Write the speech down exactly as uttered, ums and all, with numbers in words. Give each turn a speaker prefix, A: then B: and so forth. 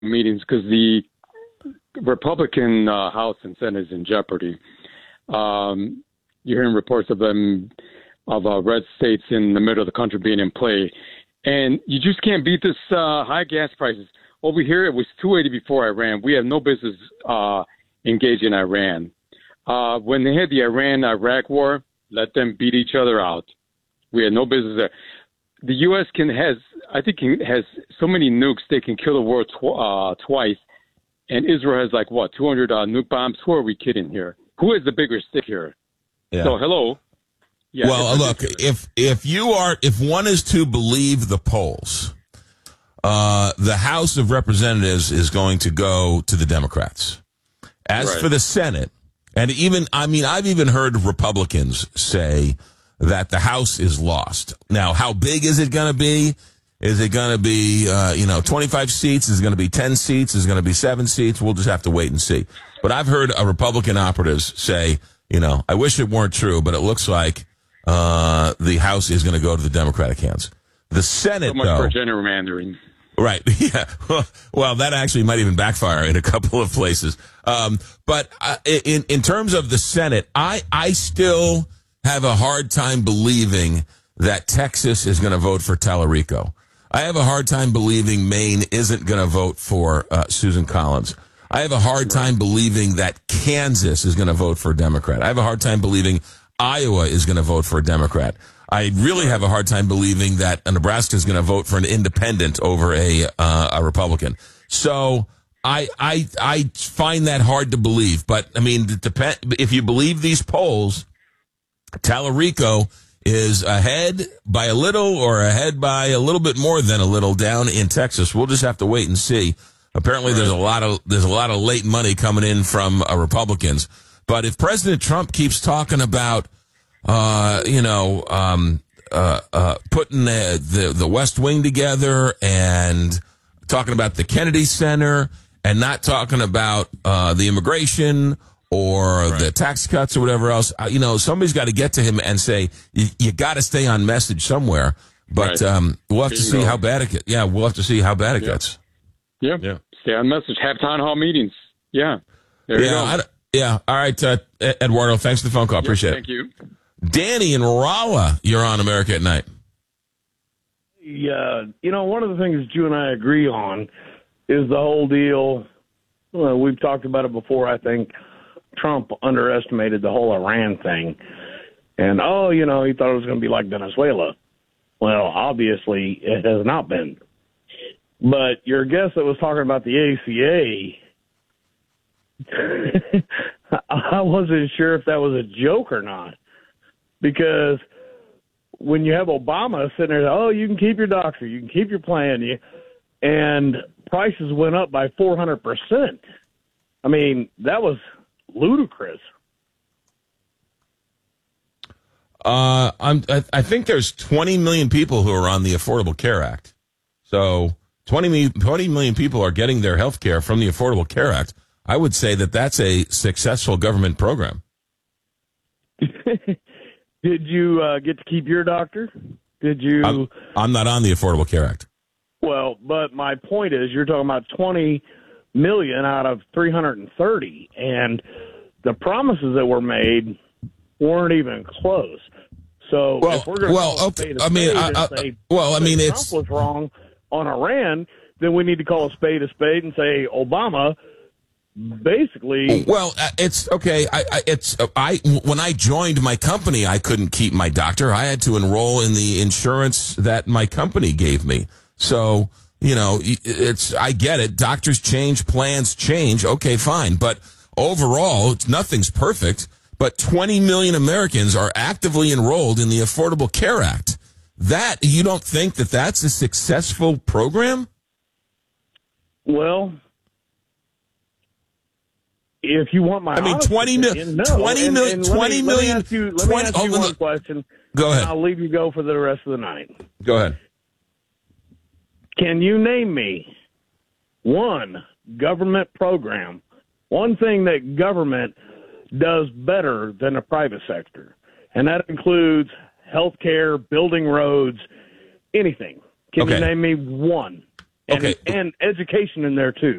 A: meetings because the Republican uh, House and Senate is in jeopardy. Um, you're hearing reports of them, of uh, red states in the middle of the country being in play. And you just can't beat this uh, high gas prices. Over here, it was two eighty before Iran. We have no business uh, engaging Iran. Uh, when they had the Iran-Iraq war, let them beat each other out. We had no business there. The U S can has, I think, can, has so many nukes they can kill the world tw- uh, twice. And Israel has like what, two hundred uh, nuke bombs? Who are we kidding here? Who has the bigger stick here?
B: Yeah.
A: So hello. Yeah,
B: well, look, if if you are if one is to believe the polls, uh, the House of Representatives is going to go to the Democrats. As
A: right.
B: for the Senate, and even I mean, I've even heard Republicans say that the House is lost. Now, how big is it going to be? Is it going to be, uh, you know, twenty-five seats? Is it going to be ten seats? Is it going to be seven seats? We'll just have to wait and see. But I've heard a Republican operatives say, you know, I wish it weren't true, but it looks like uh, the House is going to go to the Democratic hands. The Senate,
A: so much
B: though.
A: for gerrymandering.
B: Right. Yeah. Well, that actually might even backfire in a couple of places. Um, but uh, in in terms of the Senate, I I still have a hard time believing that Texas is going to vote for Tallarico. I have a hard time believing Maine isn't going to vote for uh, Susan Collins. I have a hard time believing that Kansas is going to vote for a Democrat. I have a hard time believing Iowa is going to vote for a Democrat. I really have a hard time believing that Nebraska is going to vote for an independent over a uh, a Republican. So I I I find that hard to believe. But I mean, it depend, if you believe these polls, Tallarico is ahead by a little or ahead by a little bit more than a little down in Texas. We'll just have to wait and see. Apparently, there's a lot of there's a lot of late money coming in from uh, Republicans. But if President Trump keeps talking about, uh, you know, um, uh, uh, putting the, the the West Wing together and talking about the Kennedy Center and not talking about uh, the immigration or right. the tax cuts or whatever else, uh, you know, somebody's got to get to him and say, you, you got to stay on message somewhere. But right. um, we'll have to see how bad it gets. Yeah, we'll have to see how bad it
A: yeah.
B: gets.
A: Yeah. yeah, stay on message. Have town hall meetings. Yeah, there
B: yeah,
A: you go.
B: I, yeah, all right, uh, Eduardo, thanks for the phone call.
A: Yeah,
B: Appreciate
A: thank
B: it.
A: Thank you.
B: Danny in Rolla, you're on America at Night.
C: Yeah, you know, one of the things that you and I agree on is the whole deal. Well, we've talked about it before, I think. Trump underestimated the whole Iran thing. And, oh, you know, he thought it was going to be like Venezuela. Well, obviously, it has not been. But your guest that was talking about the A C A, I wasn't sure if that was a joke or not. Because when you have Obama sitting there, oh, you can keep your doctor, you can keep your plan, you, and prices went up by four hundred percent. I mean, that was ludicrous.
B: Uh, I'm, I, I think there's twenty million people who are on the Affordable Care Act. So twenty million people are getting their health care from the Affordable Care Act. I would say that that's a successful government program.
C: Did you uh, get to keep your doctor? Did you?
B: I'm, I'm not on the Affordable Care Act.
C: Well, but my point is you're talking about twenty million out of three hundred thirty, and the promises that were made weren't even close. So
B: well,
C: if we're going to
B: well,
C: call
B: okay.
C: a spade a
B: I mean,
C: spade
B: I,
C: and
B: I,
C: say,
B: well, I mean,
C: Trump
B: it's
C: was wrong on Iran, then we need to call a spade a spade and say Obama basically.
B: Well, uh, it's okay. I, I, it's uh, I when I joined my company, I couldn't keep my doctor. I had to enroll in the insurance that my company gave me. So, you know, it's I get it. Doctors change, plans change. Okay, fine. But overall, nothing's perfect. But twenty million Americans are actively enrolled in the Affordable Care Act. That, you don't think that that's a successful program?
C: Well, if you want my
B: I mean, twenty
C: opinion, no.
B: twenty
C: and,
B: million,
C: and let
B: twenty
C: me,
B: million,
C: let me ask you, let
B: twenty,
C: me ask you
B: oh,
C: one
B: look,
C: question.
B: Go ahead.
C: And I'll leave you go for the rest of the night.
B: Go ahead.
C: Can you name me one government program, one thing that government does better than the private sector? And that includes health care, building roads, anything. Can
B: okay.
C: you name me one? and,
B: Okay.
C: and education in there too.